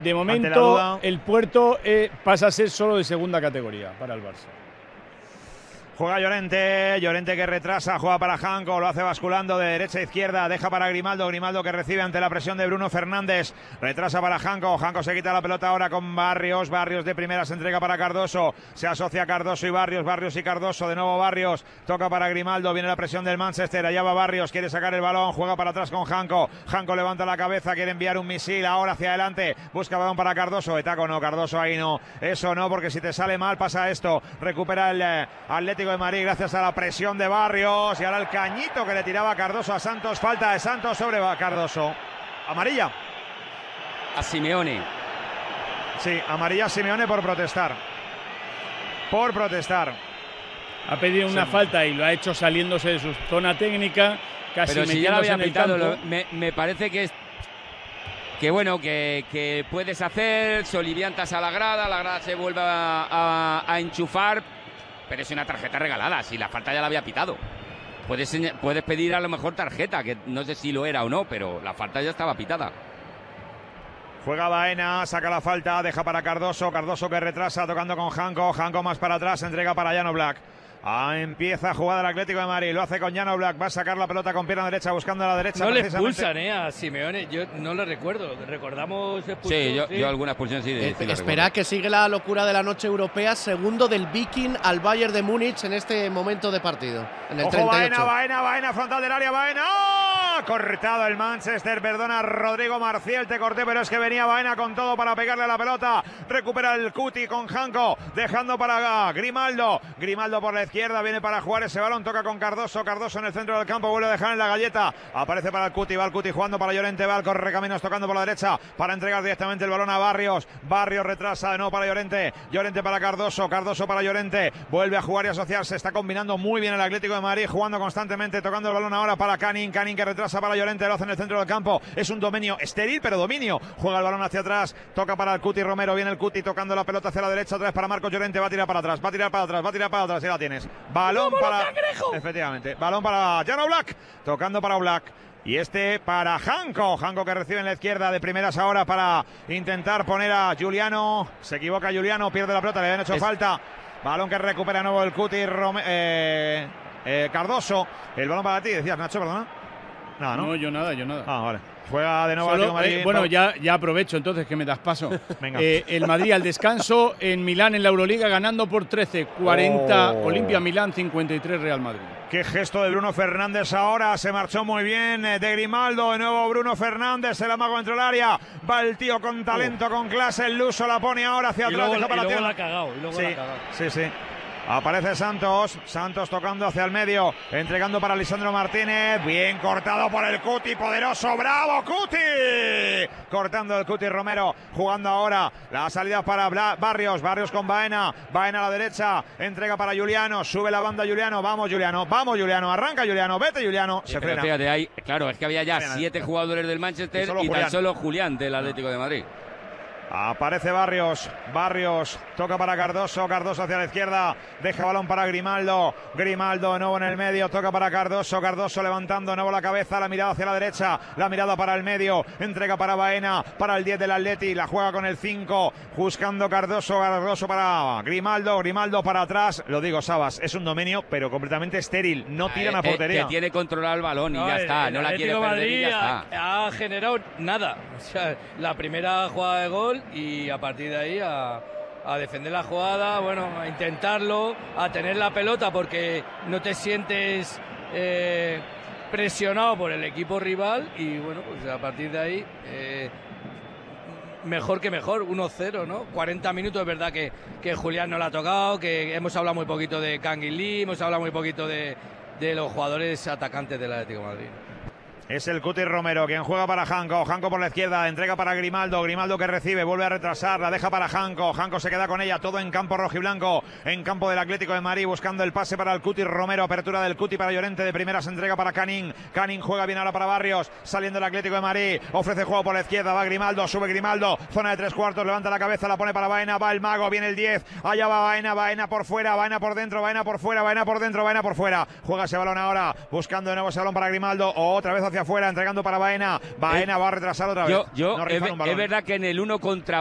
De momento, el Puerto pasa a ser solo de segunda categoría para el Barça. Juega Llorente, Llorente que retrasa, juega para Janko, lo hace basculando de derecha a izquierda, deja para Grimaldo, Grimaldo que recibe ante la presión de Bruno Fernández, retrasa para Janko, Janko se quita la pelota ahora con Barrios, Barrios de primera se entrega para Cardoso, se asocia Cardoso y Barrios, Barrios y Cardoso, de nuevo Barrios, toca para Grimaldo, viene la presión del Manchester, allá va Barrios, quiere sacar el balón, juega para atrás con Janko, Janko levanta la cabeza, quiere enviar un misil ahora hacia adelante, busca balón para Cardoso, Etaco no, Cardoso ahí no, eso no, porque si te sale mal pasa esto, recupera el Atlético de Madrid gracias a la presión de Barrios y ahora el cañito que le tiraba Cardoso a Santos, falta de Santos sobre Cardoso, amarilla a Simeone. Sí, amarilla a Simeone por protestar, ha pedido una falta y lo ha hecho saliéndose de su zona técnica, casi pero si ya lo había pitado, me parece que bueno, que puedes hacer, soliviantas a la grada se vuelve a enchufar. Pero es una tarjeta regalada, si la falta ya la había pitado. Puedes pedir a lo mejor tarjeta, que no sé si lo era o no, pero la falta ya estaba pitada. Juega Baena, saca la falta, deja para Cardoso, Cardoso que retrasa, tocando con Janko, Janko más para atrás, entrega para Jan Oblak. Empieza a jugar el Atlético de Madrid, lo hace con Jan Oblak, va a sacar la pelota con pierna derecha, buscando a la derecha. No le expulsan a Simeone, yo no lo recuerdo, recordamos expulsión. Sí, yo alguna expulsión sí. Espera que sigue la locura de la noche europea, segundo del Viking al Bayern de Múnich en este momento de partido, en el 38. Baena, frontal del área, Baena. ¡Oh! Cortado el Manchester, perdona Rodrigo Marcial, te corté, pero es que venía Baena con todo para pegarle a la pelota. Recupera el Cuti con Janko, dejando para Grimaldo. Grimaldo por la izquierda, viene para jugar ese balón, toca con Cardoso, Cardoso en el centro del campo, vuelve a dejar en la galleta, aparece para el Cuti, va el Cuti jugando para Llorente, va el correcaminos tocando por la derecha para entregar directamente el balón a Barrios. Barrios retrasa de nuevo para Llorente, Llorente para Cardoso, Cardoso para Llorente, vuelve a jugar y asociarse, está combinando muy bien el Atlético de Madrid, jugando constantemente, tocando el balón ahora para Canning, Canning que retrasa para Llorente, lo hace en el centro del campo, es un dominio estéril pero dominio, juega el balón hacia atrás, toca para el Cuti Romero, viene el Cuti tocando la pelota hacia la derecha, otra vez para Marcos Llorente, va a tirar para atrás, y la tienes, balón para, efectivamente, balón para Jan Oblak, tocando para Oblak. Y este para Janko, Janko que recibe en la izquierda de primeras ahora para intentar poner a Giuliano, se equivoca Giuliano, pierde la pelota, le habían hecho falta, balón que recupera de nuevo el Cuti Cardoso, el balón para ti, decías Nacho, perdona. Nada, ¿no? No, yo nada. Vale. Juega de nuevo Solo, Madrid. Bueno, ya aprovecho entonces que me das paso. Venga. El Madrid al descanso en Milán en la Euroliga ganando por 13, 40 Olimpia Milán, 53 Real Madrid. Qué gesto de Bruno Fernández ahora, se marchó muy bien de Grimaldo, de nuevo Bruno Fernández, el amago dentro del área, va el tío con talento, con clase, el luso la pone ahora hacia atrás. Y luego la ha cagado. Sí. Aparece Santos tocando hacia el medio, entregando para Lisandro Martínez, bien cortado por el Cuti, poderoso, bravo Cuti, cortando el Cuti Romero, jugando ahora la salida para Barrios con Baena a la derecha, entrega para Giuliano, sube la banda Giuliano, vamos Giuliano, arranca Giuliano, vete Giuliano, se frena. Fíjate, ahí, claro, es que había ya 7 jugadores del Manchester y tan solo Julián del Atlético de Madrid. Aparece Barrios, toca para Cardoso hacia la izquierda, deja balón para Grimaldo de nuevo en el medio, toca para Cardoso levantando de nuevo la cabeza, la mirada hacia la derecha, la mirada para el medio, entrega para Baena, para el 10 del Atleti, la juega con el 5, buscando Cardoso para Grimaldo para atrás, lo digo Sabas, es un dominio pero completamente estéril, no tiran a portería. Que tiene controlado el balón y ya está, no la quiere perder y ya está. Ha generado nada, o sea, la primera jugada de gol y a partir de ahí a defender la jugada, bueno, a intentarlo, a tener la pelota porque no te sientes presionado por el equipo rival y bueno, pues a partir de ahí mejor que mejor, 1-0, ¿no? 40 minutos, es verdad que Julián no la ha tocado, que hemos hablado muy poquito de Kangin Lee, hemos hablado muy poquito de los jugadores atacantes del Atlético de Madrid. Es el Cuti Romero quien juega para Janko por la izquierda, entrega para Grimaldo que recibe, vuelve a retrasar, la deja para Janko se queda con ella, todo en campo rojiblanco, en campo del Atlético de Madrid, buscando el pase para el Cuti Romero, apertura del Cuti para Llorente, de primera se entrega para Canning juega bien ahora para Barrios, saliendo el Atlético de Madrid, ofrece juego por la izquierda, va Grimaldo, sube Grimaldo, zona de 3/4, levanta la cabeza, la pone para Baena, va el mago, viene el 10, allá va Baena por fuera, Baena por dentro, Baena por fuera, Baena por dentro, Baena por fuera, juega ese balón ahora, buscando de nuevo ese balón para Grimaldo, otra vez hacia hacia afuera, entregando para Baena. Baena va a retrasar otra vez. Es verdad que en el 1 contra